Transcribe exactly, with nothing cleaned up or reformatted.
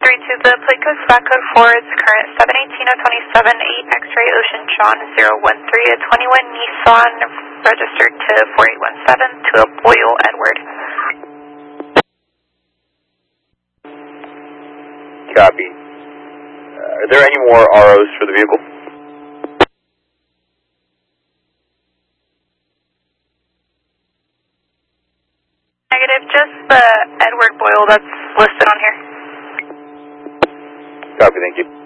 three two, the plate code flat code four is current seven eighteen oh twenty-seven, eight X-ray Ocean John zero one three, a twenty-one Nissan registered to four eight one seven to a Boyle Edward. Copy. Uh, are there any more R Os for the vehicle? Negative, just the Edward Boyle that's listed on here. Copy, thank you.